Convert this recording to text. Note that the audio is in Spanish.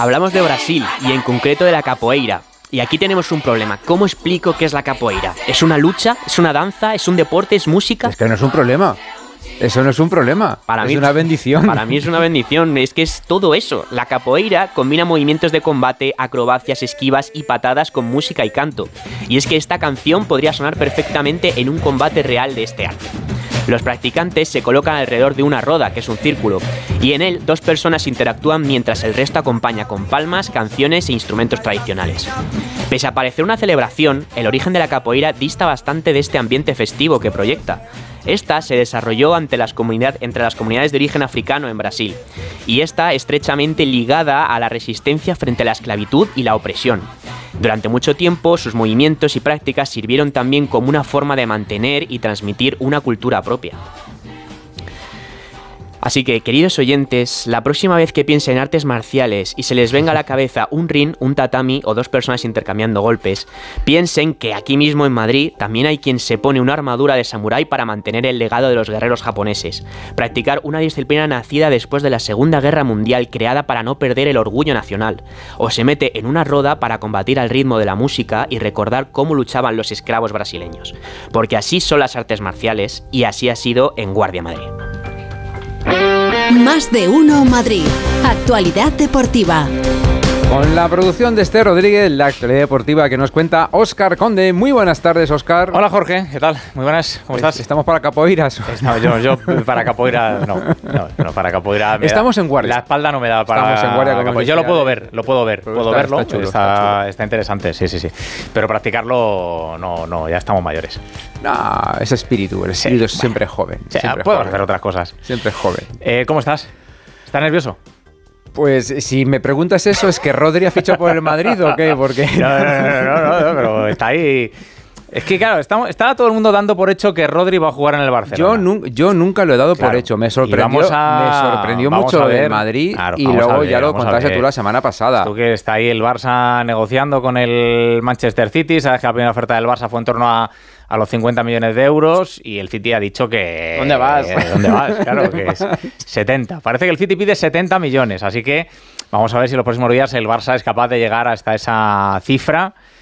Hablamos de Brasil y en concreto de la capoeira. Y aquí tenemos un problema. ¿Cómo explico qué es la capoeira? ¿Es una lucha? ¿Es una danza? ¿Es un deporte? ¿Es música? Es que no es un problema. Eso no es un problema, es una bendición. Para mí es una bendición, es que es todo eso. La capoeira combina movimientos de combate, acrobacias, esquivas y patadas con música y canto. Y es que esta canción podría sonar perfectamente en un combate real de este arte. Los practicantes se colocan alrededor de una roda, que es un círculo, y en él 2 personas interactúan mientras el resto acompaña con palmas, canciones e instrumentos tradicionales. Pese a parecer una celebración, el origen de la capoeira dista bastante de este ambiente festivo que proyecta. Esta se desarrolló entre las comunidades de origen africano en Brasil, y está estrechamente ligada a la resistencia frente a la esclavitud y la opresión. Durante mucho tiempo, sus movimientos y prácticas sirvieron también como una forma de mantener y transmitir una cultura propia. Así que, queridos oyentes, la próxima vez que piensen en artes marciales y se les venga a la cabeza un ring, un tatami o 2 personas intercambiando golpes, piensen que aquí mismo en Madrid también hay quien se pone una armadura de samurái para mantener el legado de los guerreros japoneses, practicar una disciplina nacida después de la Segunda Guerra Mundial creada para no perder el orgullo nacional, o se mete en una roda para combatir al ritmo de la música y recordar cómo luchaban los esclavos brasileños. Porque así son las artes marciales y así ha sido en Guardia Madrid. Más de uno Madrid. Actualidad deportiva. Con la producción de Esther Rodríguez, la actualidad deportiva que nos cuenta Óscar Conde. Muy buenas tardes, Óscar. Hola, Jorge, ¿qué tal? Muy buenas, ¿cómo estás? ¿Estamos para capoeiras? No, yo para capoeira no, para capoeira estamos en guardia. La espalda no me da para... Estamos en guardia con yo lo puedo ver, puedo verlo, está chulo, está interesante, sí. Pero practicarlo, no, ya estamos mayores. No, ese espíritu, el espíritu es siempre joven. Puedo hacer otras cosas. Siempre joven. ¿Cómo estás? ¿Estás nervioso? Pues si me preguntas eso, ¿es que Rodri ha fichado por el Madrid o qué? Porque no, pero está ahí. Es que claro, está todo el mundo dando por hecho que Rodri va a jugar en el Barcelona. Yo nunca lo he dado por hecho. Me sorprendió mucho el Madrid, claro, y luego ya lo contaste tú la semana pasada. Tú que está ahí el Barça negociando con el Manchester City, sabes que la primera oferta del Barça fue en torno a los 50 millones de euros y el City ha dicho que... ¿Dónde vas? Claro, que es 70. Parece que el City pide 70 millones, así que vamos a ver si en los próximos días el Barça es capaz de llegar hasta esa cifra